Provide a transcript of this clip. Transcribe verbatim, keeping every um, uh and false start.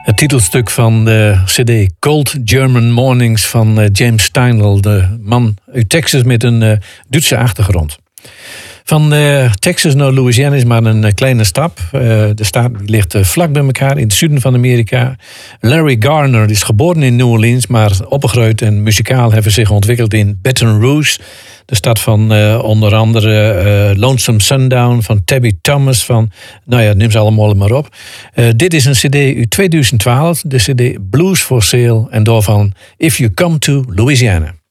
Het titelstuk van de cd Cold German Mornings van uh, James Steinl, de man uit Texas met een uh, Duitse achtergrond. Van uh, Texas naar Louisiana is maar een uh, kleine stap. Uh, de staat ligt uh, vlak bij elkaar in het zuiden van Amerika. Larry Garner is geboren in New Orleans, maar opgegroeid en muzikaal hebben zich ontwikkeld in Baton Rouge. De stad van uh, onder andere uh, Lonesome Sundown, van Tabby Thomas, van, nou ja, neem ze allemaal maar op. Uh, dit is een cd uit tweeduizend twaalf, de cd Blues for Sale, en daarvan If You Come to Louisiana.